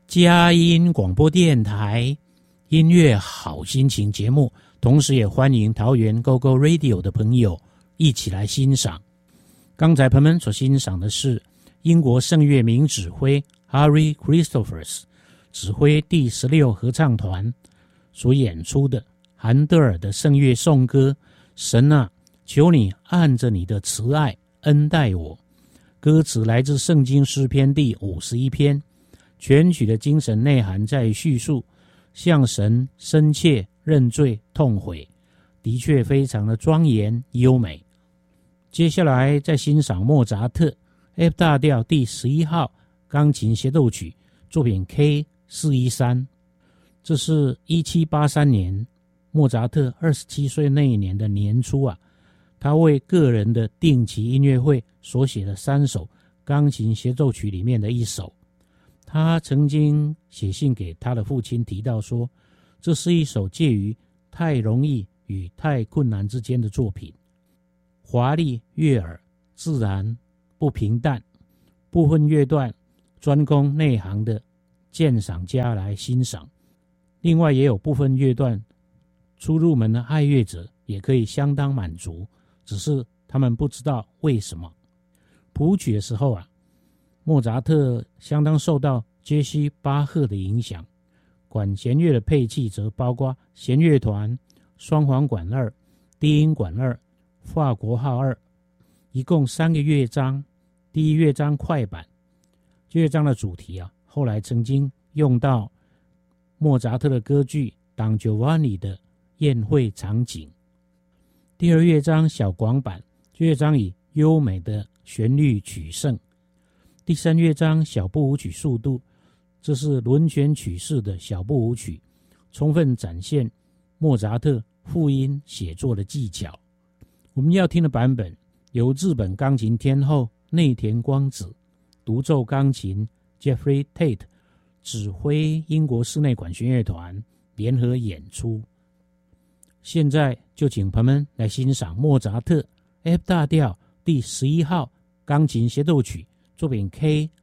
佳音广播电台音乐好心情节目，同时也欢迎桃园 GoGo Radio 的朋友一起来欣赏。刚才朋友们所欣赏的是英国圣乐名指挥 Harry Christophers 指挥第16合唱团所演出的韩德尔的圣乐颂歌神啊，求你按着你的慈爱恩待我。歌词来自圣经诗篇第51篇，全曲的精神内涵在于叙述向神深切认罪痛悔，的确非常的庄严优美。接下来再欣赏莫扎特 F 大调第11号钢琴协奏曲作品 K413， 这是1783年莫扎特27岁那一年的年初他为个人的定期音乐会所写的3首钢琴协奏曲里面的一首。他曾经写信给他的父亲，提到说，这是一首介于太容易与太困难之间的作品，华丽悦耳，自然不平淡，部分乐段专供内行的鉴赏家来欣赏，另外也有部分乐段初入门的爱乐者也可以相当满足，只是他们不知道为什么。谱曲的时候莫扎特相当受到杰西·巴赫的影响，管弦乐的配器则包括弦乐团、双簧管2、低音管2、法国号2，一共3个乐章。第一乐章快板，这乐章的主题后来曾经用到莫扎特的歌剧《Don Giovanni》的宴会场景。第二乐章小广板，这乐章以优美的旋律取胜。第三乐章小步舞曲速度，这是轮旋曲式的小步舞曲，充分展现莫扎特复音写作的技巧。我们要听的版本由日本钢琴天后内田光子独奏钢琴 Jeffrey Tate 指挥英国室内管弦乐团联合演出。现在就请朋友们来欣赏莫扎特 F 大调第11号钢琴协奏曲作品